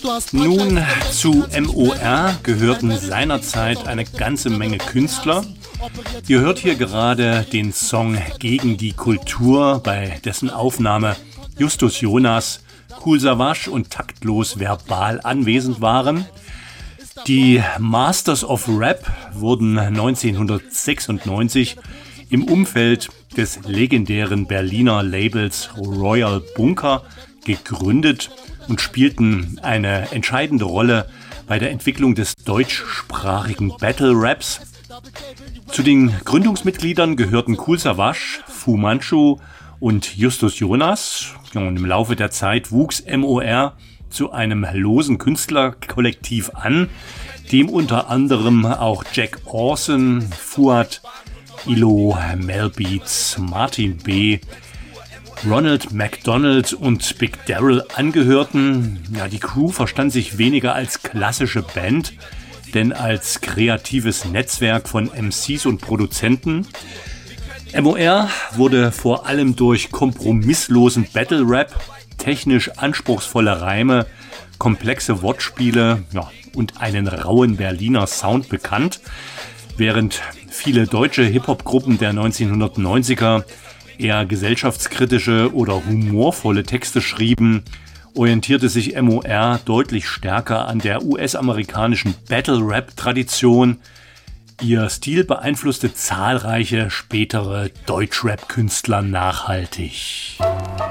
Nun, zu MOR gehörten seinerzeit eine ganze Menge Künstler. Ihr hört hier gerade den Song Gegen die Kultur, bei dessen Aufnahme Justus Jonas, Kool Savas und Taktlos Verbal anwesend waren. Die Masters of Rap wurden 1996 im Umfeld des legendären Berliner Labels Royal Bunker gegründet und spielten eine entscheidende Rolle bei der Entwicklung des deutschsprachigen Battle Raps. Zu den Gründungsmitgliedern gehörten Kool Savas, Fu Manchu und Justus Jonas. Und im Laufe der Zeit wuchs MOR zu einem losen Künstlerkollektiv an, dem unter anderem auch Jack Orson, Fuad, Ilo, Mel Beats, Martin B., Ronald McDonald und Big Daryl angehörten. Ja, die Crew verstand sich weniger als klassische Band, denn als kreatives Netzwerk von MCs und Produzenten. MOR wurde vor allem durch kompromisslosen Battle Rap, technisch anspruchsvolle Reime, komplexe Wortspiele, und einen rauen Berliner Sound bekannt. Während viele deutsche Hip-Hop-Gruppen der 1990er eher gesellschaftskritische oder humorvolle Texte schrieben, orientierte sich MOR deutlich stärker an der US-amerikanischen Battle-Rap-Tradition. Ihr Stil beeinflusste zahlreiche spätere Deutschrap-Künstler nachhaltig.